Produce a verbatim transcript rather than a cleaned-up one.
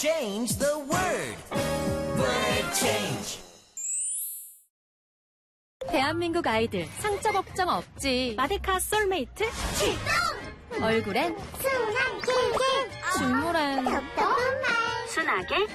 Change the word. Word change. 대한민국 아이들 상처 걱정 없지. 마데카 솔메이트 출동! 얼굴엔 순한 길길 중물엔 답답한 말 순하게